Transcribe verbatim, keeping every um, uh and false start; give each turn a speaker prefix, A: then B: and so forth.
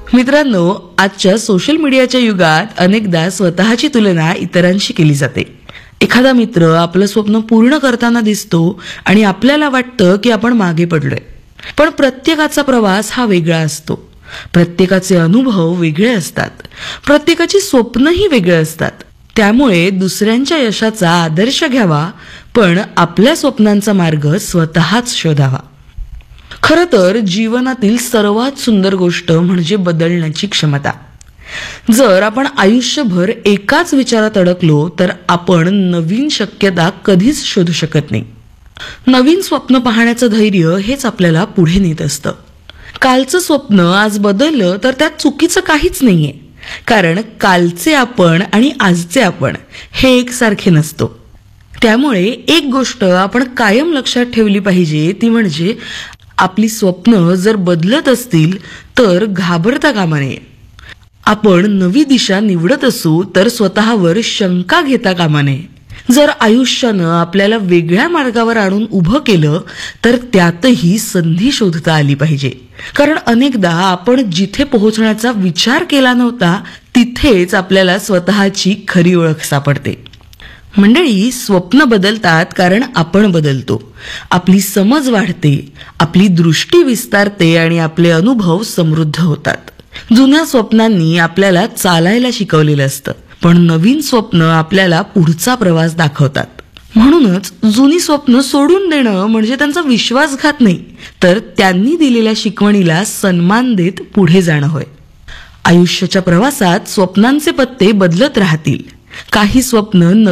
A: मित्रांनो, आजच्या सोशल मीडियाच्या युगात अनेकदा स्वतःची तुलना इतरांशी केली जाते. एखादा मित्र आपलं स्वप्न पूर्ण करताना दिसतो आणि आपल्याला वाटतं की आपण मागे पडलोय. पण प्रत्येकाचा प्रवास हा वेगळा असतो. प्रत्येकाचे अनुभव वेगळे असतात. प्रत्येकाची स्वप्नही वेगळे असतात. त्यामुळे दुसऱ्यांच्या यशाचा आदर्श घ्यावा, पण आपल्या स्वप्नांचा मार्ग स्वतःच शोधावा. खरं तर जीवनातील सर्वात सुंदर गोष्ट म्हणजे बदलण्याची क्षमता. जर आपण आयुष्यभर एकाच विचारात अडकलो तर आपण नवीन शक्यता कधीच शोधू शकत नाही. नवीन स्वप्न पाहण्याचं धैर्य हेच आपल्याला पुढे नेत असतं. कालचं स्वप्न आज बदललं तर त्यात चुकीचं काहीच नाहीये, कारण कालचे आपण आणि आजचे आपण हे एकसारखे नसतो. त्यामुळे एक गोष्ट आपण कायम लक्षात ठेवली पाहिजे, ती म्हणजे आपली स्वप्न जर बदलत असतील तर घाबरता कामा नये. आपण नवी दिशा निवडत असू तर स्वतःवर शंका घेता कामा नये. जर आयुष्यानं आपल्याला वेगळ्या मार्गावर आणून उभं केलं तर त्यातही संधी शोधता आली पाहिजे. कारण अनेकदा आपण जिथे पोहोचण्याचा विचार केला नव्हता तिथेच आपल्याला स्वतःची खरी ओळख सापडते. मंडळी, स्वप्न बदलतात कारण आपण बदलतो. आपली समज वाढते, आपली दृष्टी विस्तारते आणि आपले अनुभव समृद्ध होतात. जुन्या स्वप्नांनी आपल्याला चालायला शिकवलेलं असतं, पण नवीन स्वप्न आपल्याला पुढचा प्रवास दाखवतात. म्हणूनच जुनी स्वप्न सोडून देणं म्हणजे त्यांचा विश्वासघात नाही, तर त्यांनी दिलेल्या शिकवणीला सन्मान देत पुढे जाणं होय. आयुष्याच्या प्रवासात स्वप्नांचे पत्ते बदलत राहतील. काही स्वप्न